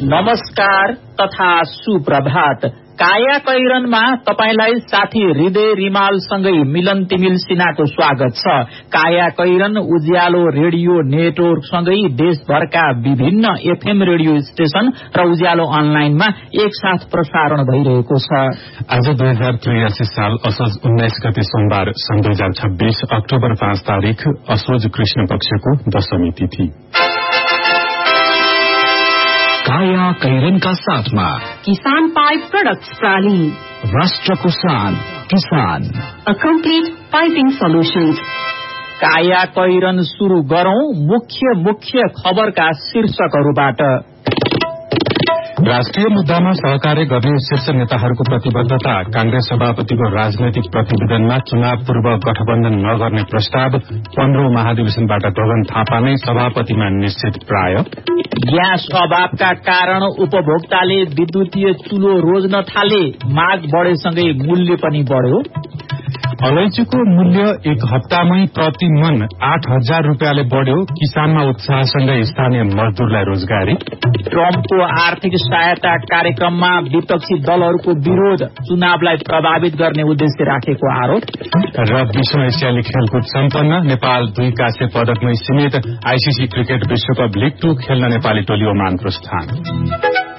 नमस्कार तथा सुप्रभात। काया कैरनमा तपाईलाई साथी हृदय रिमाल सँगै मिलन तिमिल सिन्हाको स्वागत छ। काया कैरन उज्यालो रेडियो नेटवर्क सँगै देशभरका विभिन्न एफएम रेडियो स्टेशन र उज्यालो अनलाइनमा एकसाथ प्रसारण भइरहेको छ। आज 2083 साल असोज 19 गते सोमबार सन् 2026 अक्टोबर 5 तारिक असोज कृष्ण पक्षको दशमी तिथि। काया कैरनका साथमा किसान पाइप प्रोडक्ट्स प्राली, राष्ट्रको शान किसान, अ कम्प्लिट पाइपिङ सोल्युशन्स। काया कैरन सुरु गरौं मुख्य खबरका शीर्षकहरूबाट। राष्ट्रिय मुद्दामा सहकार्य गर्ने शीर्ष नेताहरूको प्रतिबद्धता, कांग्रेस सभापतिको राजनैतिक प्रतिवेदनमा चुनाव पूर्व गठबन्धन नगर्ने प्रस्ताव, 15औं महाधिवेशनबाट गगन थापा नै सभापतिमा निश्चित प्राय। ग्यास अभावका कारण उपभोक्ताले विद्युतीय चुलो रोज्न थाले, माग बढेसँगै मूल्य पनि बढ्यो। अलैँचीको मूल्य एक हप्तामै प्रति मन 8,000 रुपियाँले बढ्यो, किसानमा उत्साहसँगै स्थानीय मजदूरलाई रोजगारी। ट्रम्पको आर्थिक सहायता कार्यक्रममा विपक्षी दलहरूको विरोध, चुनावलाई प्रभावित गर्ने उद्देश्य राखेको आरोप। र विश्व एसियाली खेलकुद सम्पन्न, नेपाल 2 कांस्य पदकमै सीमित। आईसीसी क्रिकेट विश्वकप लीग 2 खेल्न नेपाली टोली ओमान प्रस्थान।